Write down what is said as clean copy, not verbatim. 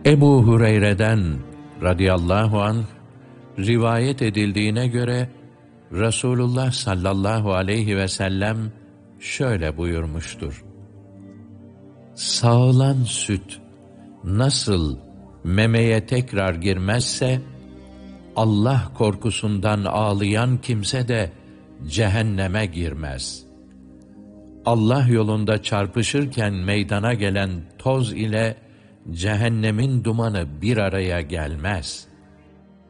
Ebu Hureyre'den radıyallahu anh rivayet edildiğine göre Resulullah sallallahu aleyhi ve sellem şöyle buyurmuştur: Sağılan süt nasıl memeye tekrar girmezse, Allah korkusundan ağlayan kimse de cehenneme girmez. Allah yolunda çarpışırken meydana gelen toz ile cehennemin dumanı bir araya gelmez.